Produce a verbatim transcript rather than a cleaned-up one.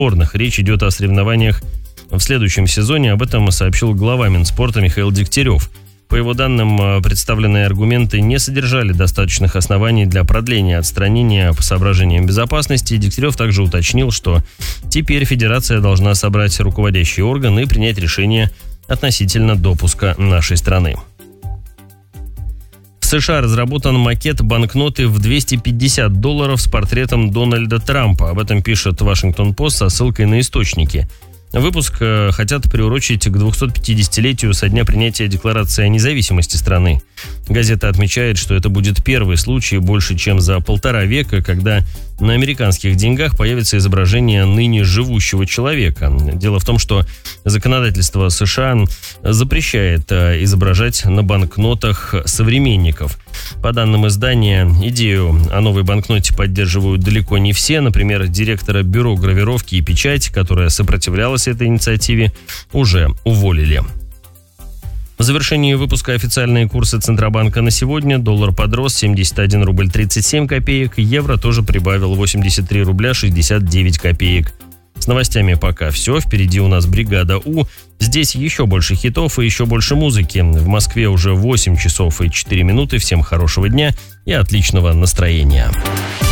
бесспорных. Речь идет о соревнованиях в следующем сезоне. Об этом сообщил глава Минспорта Михаил Дегтярев. По его данным, представленные аргументы не содержали достаточных оснований для продления отстранения по соображениям безопасности. Дегтярев также уточнил, что теперь федерация должна собрать руководящий орган и принять решение относительно допуска нашей страны. В США разработан макет банкноты в двести пятьдесят долларов с портретом Дональда Трампа. Об этом пишет Вашингтон-Пост со ссылкой на источники. Выпуск э, хотят приурочить к двухсотпятидесятилетию со дня принятия Декларации о независимости страны. Газета отмечает, что это будет первый случай больше чем за полтора века, когда на американских деньгах появится изображение ныне живущего человека. Дело в том, что законодательство США запрещает э, изображать на банкнотах современников. По данным издания, идею о новой банкноте поддерживают далеко не все. Например, директора бюро гравировки и печати, которая сопротивлялась этой инициативе, уже уволили. В завершении выпуска официальные курсы Центробанка на сегодня. Доллар подрос семьдесят один рубль тридцать семь копеек. Евро тоже прибавил восемьдесят три рубля шестьдесят девять копеек. С новостями пока все. Впереди у нас бригада У. Здесь еще больше хитов и еще больше музыки. В Москве уже восемь часов и четыре минуты. Всем хорошего дня и отличного настроения.